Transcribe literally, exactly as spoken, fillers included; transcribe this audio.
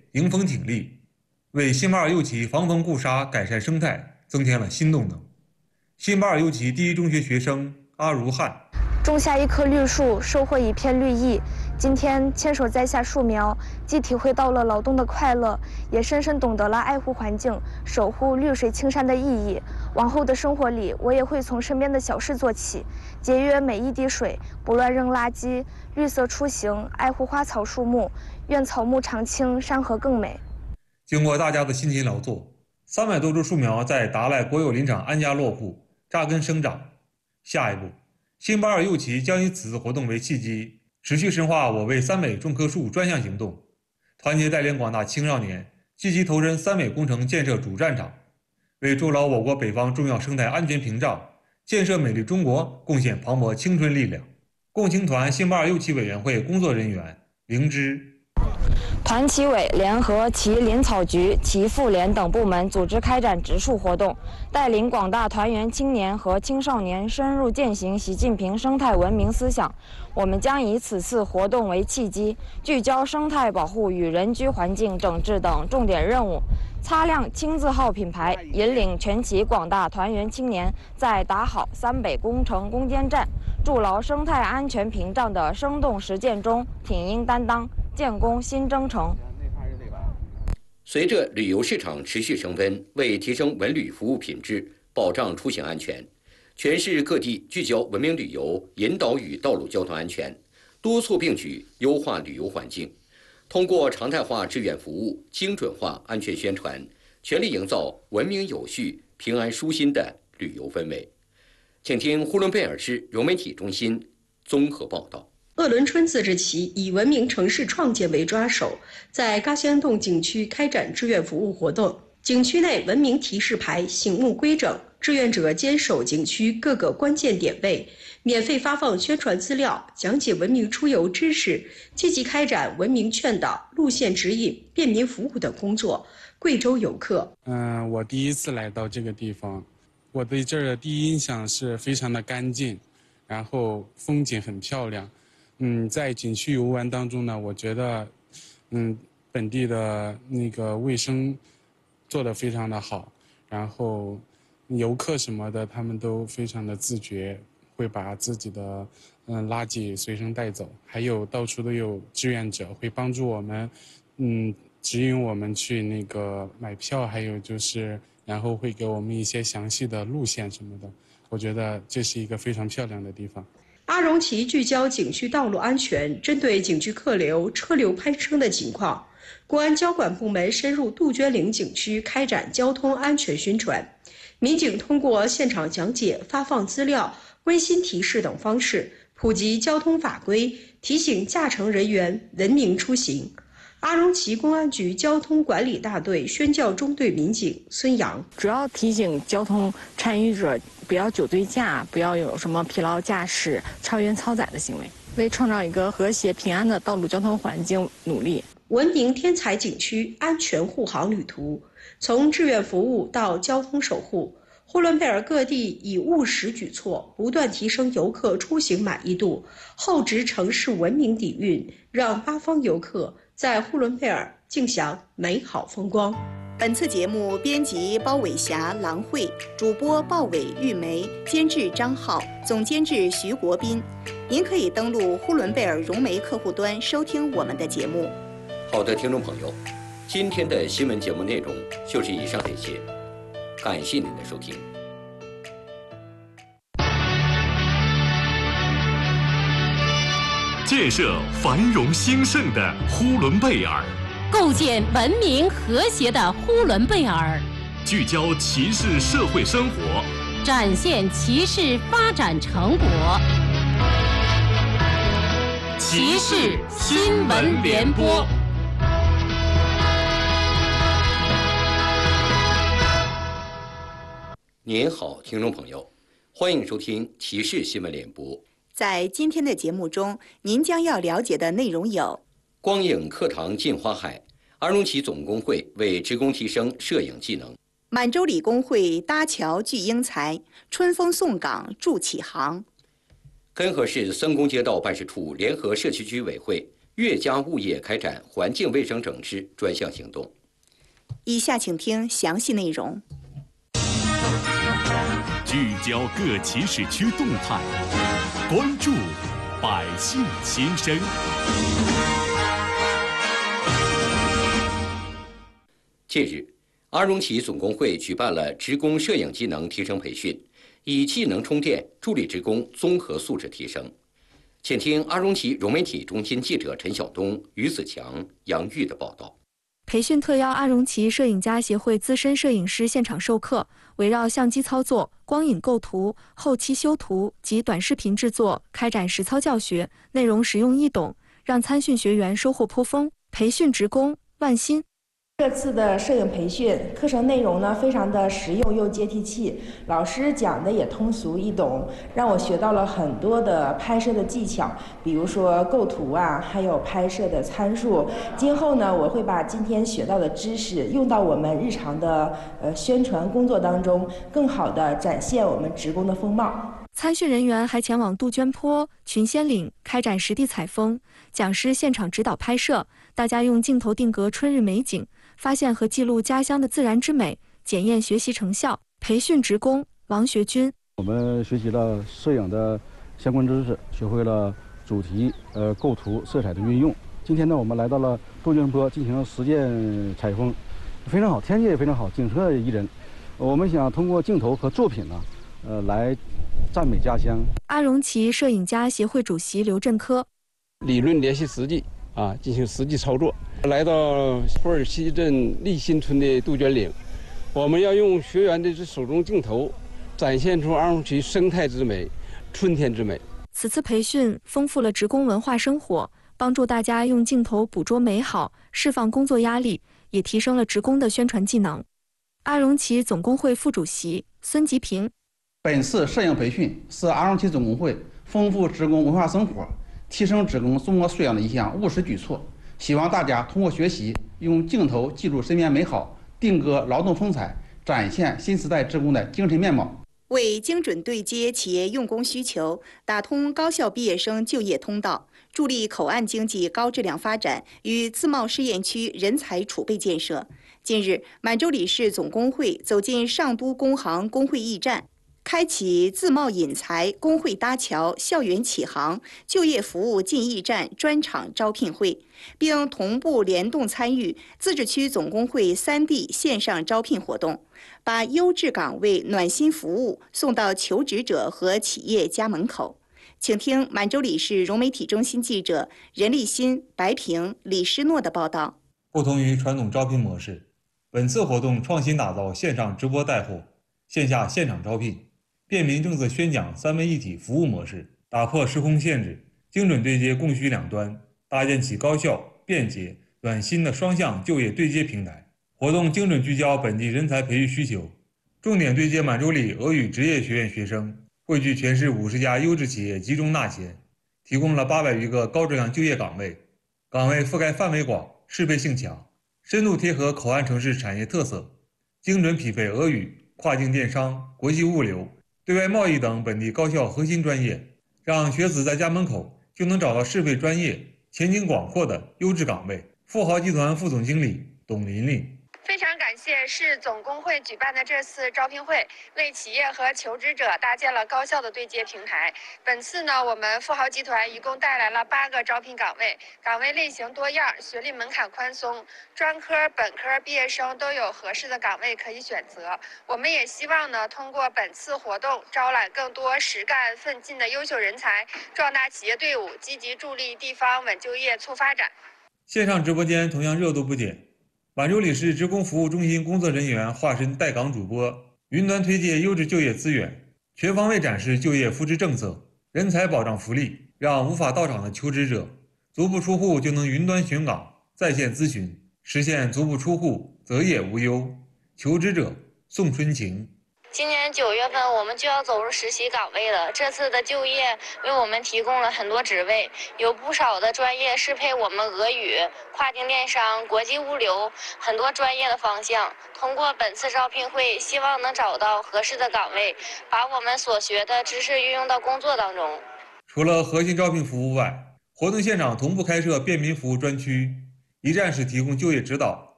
迎风挺立，为新巴尔右旗防风固沙、改善生态增添了新动能。新巴尔右旗第一中学学生阿如汉。 种下一棵绿树，收获一片绿意。今天牵手栽下树苗，既体会到了劳动的快乐，也深深懂得了爱护环境、守护绿水青山的意义。往后的生活里，我也会从身边的小事做起，节约每一滴水，不乱扔垃圾，绿色出行，爱护花草树木，愿草木常青，山河更美。 经过大家的辛勤劳作，三百多株树苗在达赖国有林场安家落户、扎根生长。下一步，新巴尔右旗将以此次活动为契机，持续深化我为三美种棵树专项行动，团结带领广大青少年积极投身三美工程建设主战场，为筑牢我国北方重要生态安全屏障、建设美丽中国贡献磅礴青春力量。共青团新巴尔右旗委员会工作人员灵芝。 团旗委联合其林草局、其妇联等部门组织开展植树活动，带领广大团员青年和青少年深入践行习近平生态文明思想。我们将以此次活动为契机，聚焦生态保护与人居环境整治等重点任务，擦亮青字号品牌，引领全旗广大团员青年在打好三北工程攻坚战、筑牢生态安全屏障的生动实践中挺膺担当，建功新征程。 随着旅游市场持续升温，为提升文旅服务品质，保障出行安全，全市各地聚焦文明旅游引导与道路交通安全，多措并举优化旅游环境，通过常态化志愿服务、精准化安全宣传，全力营造文明有序、平安舒心的旅游氛围。请听呼伦贝尔市融媒体中心综合报道。 鄂伦春自治旗以文明城市创建为抓手，在嘎仙洞景区开展志愿服务活动。景区内文明提示牌醒目规整，志愿者坚守景区各个关键点位，免费发放宣传资料，讲解文明出游知识，积极开展文明劝导、路线指引、便民服务等工作。贵州游客， 嗯，我第一次来到这个地方，我对这儿的第一印象是非常的干净，然后风景很漂亮。嗯，在景区游玩当中呢，我觉得，嗯，本地的那个卫生做得非常的好，然后游客什么的他们都非常的自觉，会把自己的嗯垃圾随身带走，还有到处都有志愿者会帮助我们，嗯，指引我们去那个买票，还有就是然后会给我们一些详细的路线什么的，我觉得这是一个非常漂亮的地方。 阿荣旗聚焦景区道路安全，针对景区客流、车流攀升的情况，公安交管部门深入杜鹃岭景区开展交通安全宣传。民警通过现场讲解、发放资料、温馨提示等方式，普及交通法规，提醒驾乘人员文明出行。阿荣旗公安局交通管理大队宣教中队民警孙阳， 主要提醒交通参与者不要酒醉驾，不要有什么疲劳驾驶、超员超载的行为，为创造一个和谐平安的道路交通环境努力。 文明天才景区安全护航旅途，从志愿服务到交通守护，呼伦贝尔各地以务实举措，不断提升游客出行满意度，厚植城市文明底蕴，让八方游客在呼伦贝尔尽享美好风光。 本次节目编辑包伟霞、郎慧，主播鲍伟、玉梅，监制张浩，总监制徐国斌。您可以登录呼伦贝尔融媒客户端收听我们的节目。 好的，听众朋友，今天的新闻节目内容就是以上这些，感谢您的收听。 建设繁荣兴盛的呼伦贝尔， 构建文明和谐的呼伦贝尔， 聚焦骑士社会生活， 展现骑士发展成果。骑士新闻联播。 您好，听众朋友，欢迎收听骑士新闻联播。 在今天的节目中，您将要了解的内容有： 光影课堂进花海，阿荣旗总工会为职工提升摄影技能； 满洲里工会搭桥聚英才，春风送港助启航； 根河市森公街道办事处联合社区居委会岳家物业开展环境卫生整治专项行动。 以下请听详细内容。 聚焦各起始区动态，关注百姓心声。 近日，阿荣旗总工会举办了职工摄影技能提升培训，以技能充电，助力职工综合素质提升。请听阿荣旗融媒体中心记者陈晓东、于子强、杨玉的报道。 培训特邀阿荣旗摄影家协会资深摄影师现场授课，围绕相机操作、光影构图、后期修图及短视频制作开展实操教学，内容实用易懂，让参训学员收获颇丰。培训职工万新。 这次的摄影培训课程内容呢，非常的实用又接地气，老师讲的也通俗易懂，让我学到了很多的拍摄的技巧，比如说构图啊，还有拍摄的参数。今后呢，我会把今天学到的知识用到我们日常的呃宣传工作当中，更好的展现我们职工的风貌。 参训人员还前往杜鹃坡、群仙岭开展实地采风，讲师现场指导拍摄，大家用镜头定格春日美景，发现和记录家乡的自然之美，检验学习成效。培训职工王学军， 我们学习了摄影的相关知识，学会了主题、呃构图、色彩的运用。今天呢，我们来到了杜鹃坡进行实践采风，非常好，天气也非常好，景色宜人。我们想通过镜头和作品呢，呃来赞美家乡。 阿荣旗摄影家协会主席刘振科， 理论联系实际啊，进行实际操作。来到布尔西镇立新村的杜鹃岭，我们要用学员的这手中镜头，展现出阿荣旗生态之美、春天之美。 此次培训丰富了职工文化生活，帮助大家用镜头捕捉美好，释放工作压力，也提升了职工的宣传技能。阿荣旗总工会副主席孙吉平， 本次摄影培训是阿荣旗总工会丰富职工文化生活、提升职工综合素养的一项务实举措。希望大家通过学习，用镜头记录身边美好，定格劳动风采，展现新时代职工的精神面貌。 为精准对接企业用工需求，打通高校毕业生就业通道，助力口岸经济高质量发展与自贸试验区人才储备建设。近日，满洲里市总工会走进上都工行工会驿站，开启自贸引才、工会搭桥、校园启航、就业服务进驿站专场招聘会，并同步联动参与自治区总工会三地线上招聘活动，把优质岗位暖心服务送到求职者和企业家门口。请听满洲里市融媒体中心记者任立新、白平、李诗诺的报道。 不同于传统招聘模式，本次活动创新打造线上直播带货、线下现场招聘、便民政策宣讲三位一体服务模式，打破时空限制，精准对接供需两端，搭建起高效、便捷、暖心的双向就业对接平台。活动精准聚焦本地人才培育需求，重点对接满洲里俄语职业学院学生，汇聚全市五十家优质企业集中纳贤，提供了八百余个高质量就业岗位，岗位覆盖范围广、适配性强，深度贴合口岸城市产业特色，精准匹配俄语、跨境电商、国际物流、对外贸易等本地高校核心专业，让学子在家门口就能找到适配专业、前景广阔的优质岗位。富豪集团副总经理董琳琳。 非常感谢市总工会举办的这次招聘会，为企业和求职者搭建了高效的对接平台。本次呢，我们富豪集团一共带来了八个招聘岗位，岗位类型多样，学历门槛宽松，专科、本科毕业生都有合适的岗位可以选择。我们也希望呢，通过本次活动招揽更多实干奋进的优秀人才，壮大企业队伍，积极助力地方稳就业、促发展。 线上直播间同样热度不减。满洲里市职工服务中心工作人员化身带岗主播，云端推介优质就业资源，全方位展示就业扶持政策、人才保障福利，让无法到场的求职者足不出户就能云端选岗、在线咨询，实现足不出户择业无忧。求职者宋春晴。 今年九月份我们就要走入实习岗位了，这次的就业为我们提供了很多职位，有不少的专业适配我们俄语、跨境电商、国际物流很多专业的方向。通过本次招聘会，希望能找到合适的岗位，把我们所学的知识运用到工作当中。 除了核心招聘服务外， 活动现场同步开设便民服务专区，一站式提供就业指导、